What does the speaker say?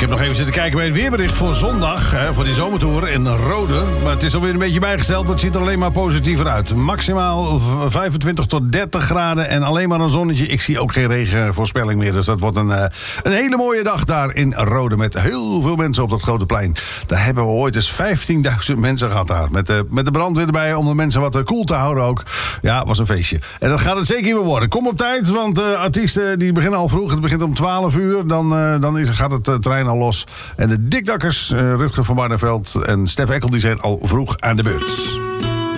heb nog even zitten kijken bij het weerbericht voor zondag. Voor die zomertour in Rode. Maar het is alweer een beetje bijgesteld. Het ziet er alleen maar positiever uit. Maximaal 25 tot 30 graden en alleen maar een zonnetje. Ik zie ook geen regenvoorspelling meer. Dus dat wordt een hele mooie dag daar in Rode. Met heel veel mensen op dat grote plein. Daar hebben we ooit eens 15.000 mensen gehad daar. Met de brandweer erbij om de mensen wat koel te houden ook. Ja, was een feestje. En dat gaat het zeker weer worden. Kom op tijd, want artiesten die beginnen al vroeg. Het begint om 12 uur. Dan gaat het terrein al los. En de dikdakkers, Rutger van Barneveld en Stef Eckel, die zijn al vroeg aan de beurt.